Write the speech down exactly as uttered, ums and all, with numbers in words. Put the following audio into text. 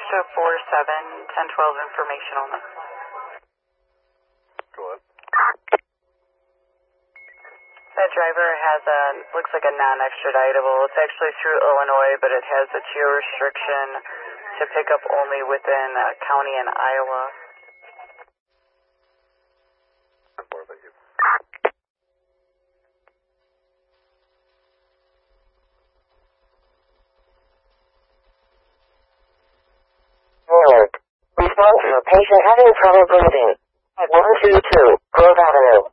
to four seven, ten twelve information only. Go ahead. That driver has a, looks like a non-extraditable. It's actually through Illinois, but it has a geo restriction to pick up only within a county in Iowa. Thank you. Alert. Response for patient having trouble breathing at one two two Grove Avenue.